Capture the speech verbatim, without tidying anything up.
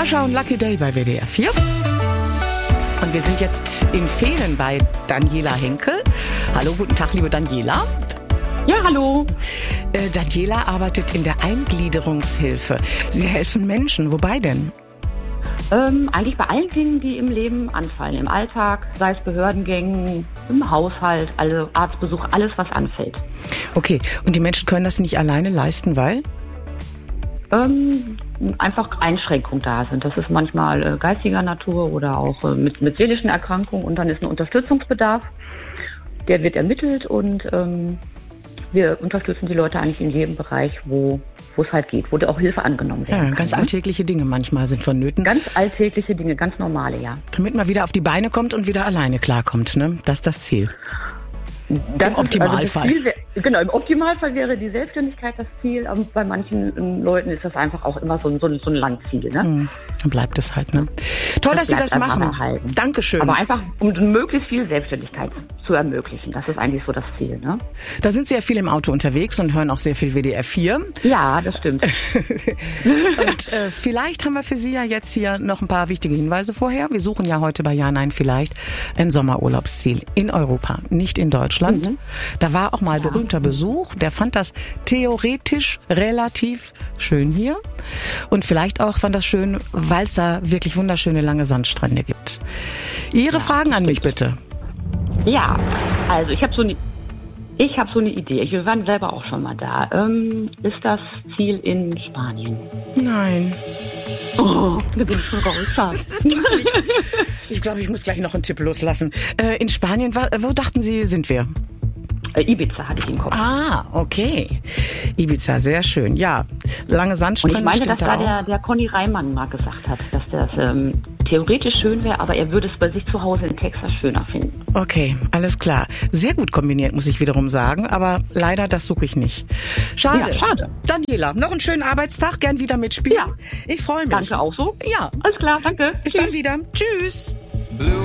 Sascha und Lucky Day bei W D R vier. Und wir sind jetzt in Vehlen bei Daniela Henkel. Hallo, guten Tag, liebe Daniela. Ja, hallo. Äh, Daniela arbeitet in der Eingliederungshilfe. Sie helfen Menschen. Wobei denn? Ähm, eigentlich bei allen Dingen, die im Leben anfallen. Im Alltag, sei es Behördengängen, im Haushalt, alle Arztbesuch, alles, was anfällt. Okay, und die Menschen können das nicht alleine leisten, weil? Ähm, einfach Einschränkungen da sind. Das ist manchmal äh, geistiger Natur oder auch äh, mit, mit seelischen Erkrankungen. Und dann ist ein Unterstützungsbedarf. Der wird ermittelt und ähm, wir unterstützen die Leute eigentlich in jedem Bereich, wo wo es halt geht, wo auch Hilfe angenommen werden Ja, kann. ganz alltägliche Dinge manchmal sind vonnöten. Ganz alltägliche Dinge, ganz normale, ja. Damit man wieder auf die Beine kommt und wieder alleine klarkommt, ne? Das ist das Ziel. Das Im Optimalfall. Ist, also das Ziel wär, genau, im Optimalfall wäre die Selbstständigkeit das Ziel, aber bei manchen ähm, Leuten ist das einfach auch immer so ein, so ein, so ein Langziel. Ne? Hm, dann bleibt es halt. Ne? Toll, das dass Sie das machen. Erhalten. Dankeschön. Aber einfach, um möglichst viel Selbstständigkeit zu ermöglichen. Das ist eigentlich so das Ziel. Ne? Da sind Sie ja viel im Auto unterwegs und hören auch sehr viel W D R vier. Ja, das stimmt. Und äh, vielleicht haben wir für Sie ja jetzt hier noch ein paar wichtige Hinweise vorher. Wir suchen ja heute bei Ja, Nein, Vielleicht ein Sommerurlaubsziel in Europa, nicht in Deutschland. Mhm. Da war auch mal ja. berühmter Besuch. Der fand das theoretisch relativ schön hier. Und vielleicht auch fand das schön, weil es da wirklich wunderschöne lange Sandstrände gibt. Ihre ja, Fragen an mich bitte. Ja, also ich habe so eine ich habe so eine Idee. Wir waren selber auch schon mal da. Ähm, ist das Ziel in Spanien? Nein. Oh, da bin ich schon raus. Ich glaube, ich muss gleich noch einen Tipp loslassen. Äh, in Spanien, wo dachten Sie, sind wir? Ibiza hatte ich im Kopf. Ah, okay. Ibiza, sehr schön. Ja, lange Sandstrände. Und ich meine, dass da auch. der, der Conny Reimann mal gesagt hat, dass das ähm, theoretisch schön wäre, aber er würde es bei sich zu Hause in Texas schöner finden. Okay, alles klar. Sehr gut kombiniert, muss ich wiederum sagen, aber leider, das suche ich nicht. Schade. Ja, schade. Daniela, noch einen schönen Arbeitstag, gern wieder mitspielen. Ja. Ich freue mich. Danke auch so. Ja. Alles klar, danke. Bis Tschüss. Dann wieder. Tschüss. Blue